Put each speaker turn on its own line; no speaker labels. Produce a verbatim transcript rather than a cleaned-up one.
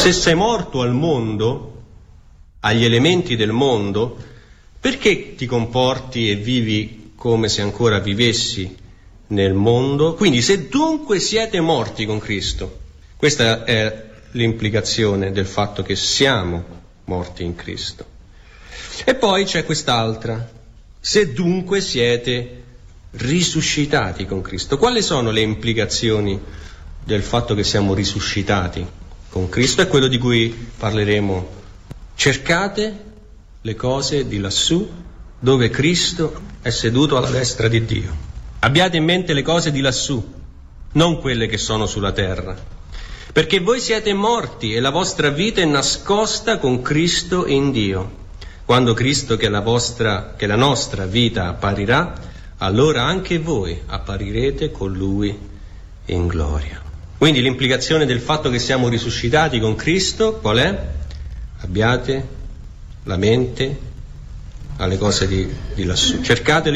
Se sei morto al mondo, agli elementi del mondo, perché ti comporti e vivi come se ancora vivessi nel mondo? Quindi se dunque siete morti con Cristo, questa è l'implicazione del fatto che siamo morti in Cristo. E poi c'è quest'altra: se dunque siete risuscitati con Cristo. Quali sono le implicazioni del fatto che siamo risuscitati con Cristo? È quello di cui parleremo. Cercate le cose di lassù, dove Cristo è seduto alla destra di Dio. Abbiate in mente le cose di lassù, non quelle che sono sulla terra, perché voi siete morti e la vostra vita è nascosta con Cristo in Dio. Quando Cristo, che è la vostra, che è la nostra vita, apparirà, allora anche voi apparirete con Lui in gloria. Quindi l'implicazione del fatto che siamo risuscitati con Cristo qual è? Abbiate la mente alle cose di, di lassù. Cercate